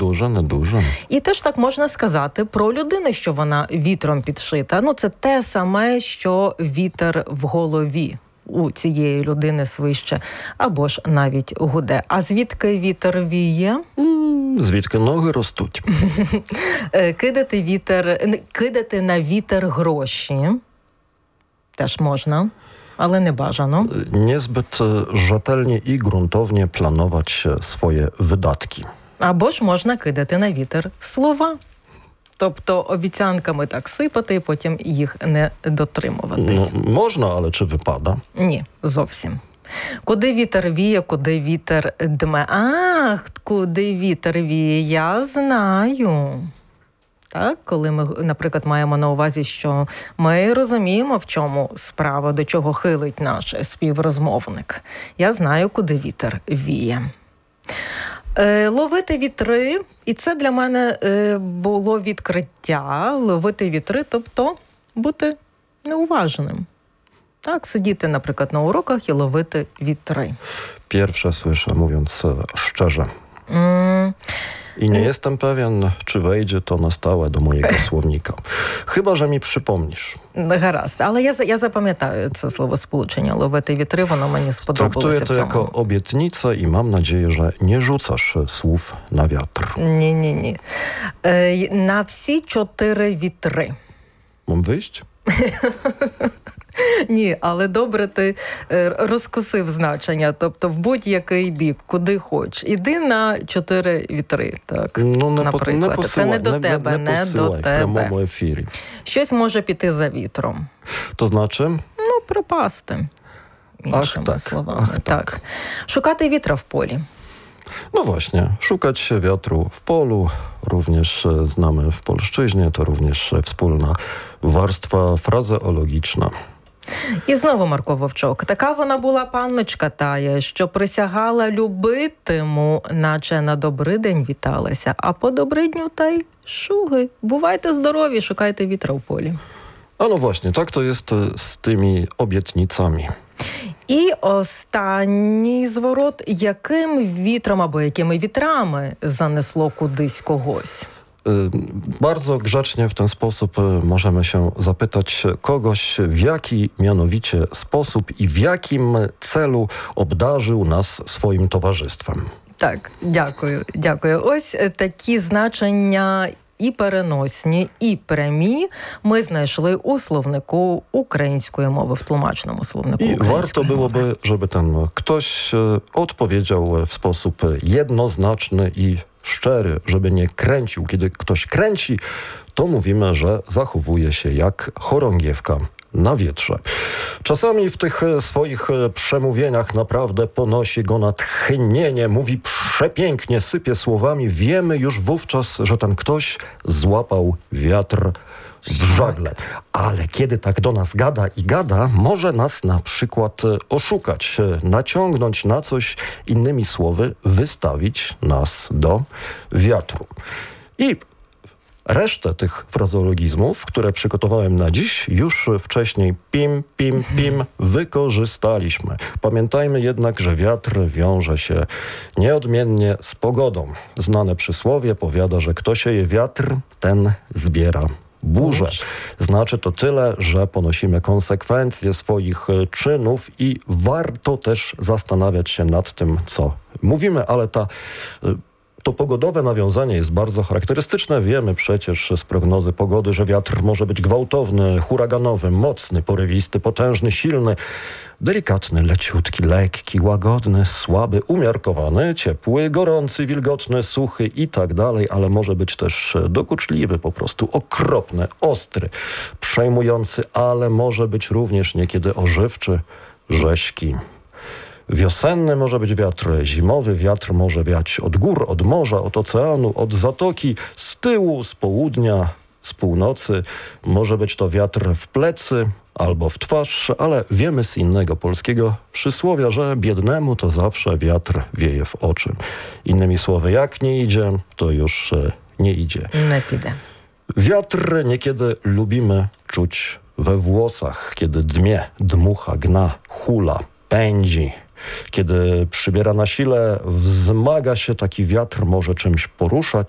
не дуже. І теж так можна сказати про людину, що вона вітром підшита. Ну, це те саме, що вітер в голові у цієї людини свище, або ж навіть гуде. А звідки вітер віє? Звідки ноги ростуть. Кидати на вітер гроші теж можна, ale nie bажано. Niezbyt rzetelnie i gruntownie planować swoje wydatki. Або ж можна кидати на вітер слова. Тобто обіцянками так сипати, і потім їх не дотримуватись. Можна, але чи випада? Ні, зовсім. Куди вітер віє, куди вітер дме. Ах, куди вітер віє, я знаю. Так, коли ми, наприклад, маємо на увазі, що ми розуміємо, в чому справа, до чого хилить наш співрозмовник. Я знаю, куди вітер віє. Ловити вітри, і це для мене було відкриття. Ловити вітри, тобто бути неуважним. Так, siedzieć na przykład na urokach i łowić witry. Pierwsze słyszę, mówiąc szczerze. I nie jestem pewien, czy wejdzie to na stałe do mojego słownika. Chyba, że mi przypomnisz. Гаразд. Але я запам'ятаю це словосполучення «ловити вітри», воно мені сподобалося в цьому. Traktuję to jako obietnicę i mam nadzieję, że nie rzucasz słów na wiatr. Ні. На всі 4 вітри. Mam wyjść? Ні, але добре ти розкусив значення, тобто в будь-який бік, куди хоч. Іди на 4 вітри, так, наприклад. Це не до тебе, не до тебе. В прямому ефірі. Щось може піти за вітром. То значить? Ну, пропасти, іншими словами. Так. Szukać wietra w polu. No właśnie, szukać wiatru w polu, również znamy w polszczyźnie, to również wspólna warstwa frazeologiczna. І знову Марко Вовчок. Така вона була панночка тая, що присягала любитиму, наче на добридень віталася, а по добридню та й шуги. Бувайте здорові, шукайте вітра в полі. A no właśnie, tak to jest z tymi obietnicami. І останній зворот. Яким вітром або якими вітрами занесло кудись когось? Bardzo grzecznie w ten sposób możemy się zapytać kogoś, w jaki mianowicie sposób i w jakim celu obdarzył nas swoim towarzystwem. Так, дякую. Ось такі значення і переносні, і прямі ми знайшли у словнику української мови, в тлумачному словнику I української warto мови. byłoby, żeby ten ktoś odpowiedział w sposób jednoznaczny i szczery, żeby nie kręcił. Kiedy ktoś kręci, to mówimy, że zachowuje się jak chorągiewka na wietrze. Czasami w tych swoich przemówieniach naprawdę ponosi go natchnienie, mówi przepięknie, sypie słowami. Wiemy już wówczas, że ten ktoś złapał wiatr w żagle. Ale kiedy tak do nas gada, może nas na przykład oszukać, naciągnąć na coś, innymi słowy, wystawić nas do wiatru. I resztę tych frazeologizmów, które przygotowałem na dziś, już wcześniej pim, wykorzystaliśmy. Pamiętajmy jednak, że wiatr wiąże się nieodmiennie z pogodą. Znane przysłowie powiada, że kto sieje wiatr, ten zbiera burzę. Znaczy to tyle, że ponosimy konsekwencje swoich czynów i warto też zastanawiać się nad tym, co mówimy, ale to pogodowe nawiązanie jest bardzo charakterystyczne. Wiemy przecież z prognozy pogody, że wiatr może być gwałtowny, huraganowy, mocny, porywisty, potężny, silny, delikatny, leciutki, lekki, łagodny, słaby, umiarkowany, ciepły, gorący, wilgotny, suchy i tak dalej, ale może być też dokuczliwy, po prostu okropny, ostry, przejmujący, ale może być również niekiedy ożywczy, rzeźki. Wiosenny może być wiatr, zimowy wiatr może wiać od gór, od morza, od oceanu, od zatoki, z tyłu, z południa, z północy. Może być to wiatr w plecy albo w twarz, ale wiemy z innego polskiego przysłowia, że biednemu to zawsze wiatr wieje w oczy. Innymi słowy, jak nie idzie, to już nie idzie. Nie піде. Wiatr niekiedy lubimy czuć we włosach, kiedy dmie, dmucha, gna, hula, pędzi. Kiedy przybiera na sile, wzmaga się taki wiatr, może czymś poruszać,